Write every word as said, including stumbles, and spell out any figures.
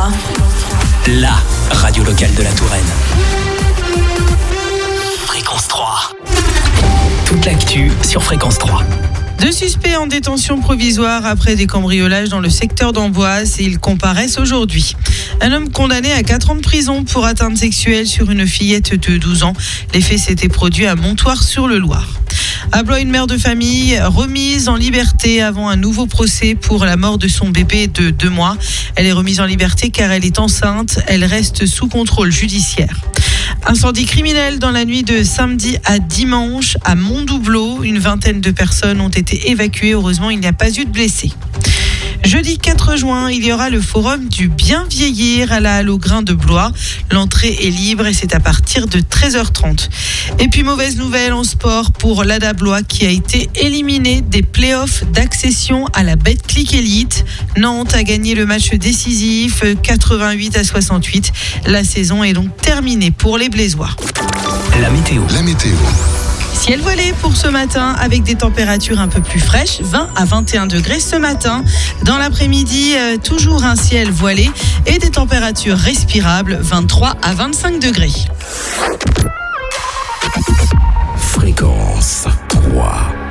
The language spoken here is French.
trois, la radio locale de la Touraine. Fréquence trois. Toute l'actu sur Fréquence trois. Deux suspects en détention provisoire après des cambriolages dans le secteur d'Amboise. Ils comparaissent aujourd'hui. Un homme condamné à quatre ans de prison pour atteinte sexuelle sur une fillette de douze ans. Les faits s'étaient produits à Montoire-sur-le-Loir. À Blois, une mère de famille remise en liberté avant un nouveau procès pour la mort de son bébé de deux mois. Elle est remise en liberté car elle est enceinte. Elle reste sous contrôle judiciaire. Incendie criminel dans la nuit de samedi à dimanche à Montdoubleau. Une vingtaine de personnes ont été évacuées. Heureusement, il n'y a pas eu de blessés. Jeudi quatre juin, il y aura le forum du bien vieillir à la Halle au Grain de Blois. L'entrée est libre et c'est à partir de treize heures trente. Et puis mauvaise nouvelle en sport pour l'A D A Blois qui a été éliminé des playoffs d'accession à la Betclic Elite. Nantes a gagné le match décisif quatre-vingt-huit à soixante-huit. La saison est donc terminée pour les Blésois. La météo. La météo. Ciel voilé pour ce matin avec des températures un peu plus fraîches, vingt à vingt et un degrés ce matin. Dans l'après-midi, euh, toujours un ciel voilé et des températures respirables, vingt-trois à vingt-cinq degrés. Fréquence trois.